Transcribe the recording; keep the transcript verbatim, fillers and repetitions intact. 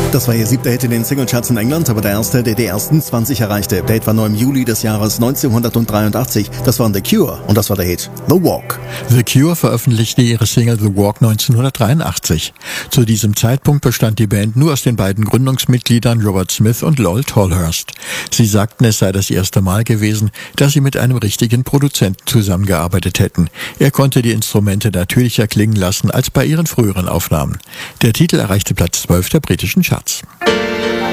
Das war ihr siebter Hit in den Singlecharts in England, aber der erste, der die ersten zwanzig erreichte. Der Hit war nur im Juli des Jahres neunzehnhundertdreiundachtzig. Das war The Cure und das war der Hit The Walk. The Cure veröffentlichte ihre Single The Walk neunzehnhundertdreiundachtzig. Zu diesem Zeitpunkt bestand die Band nur aus den beiden Gründungsmitgliedern Robert Smith und Lowell Tolhurst. Sie sagten, es sei das erste Mal gewesen, dass sie mit einem richtigen Produzenten zusammengearbeitet hätten. Er konnte die Instrumente natürlicher klingen lassen als bei ihren früheren Aufnahmen. Der Titel erreichte Platz zwölf der britischen Charts.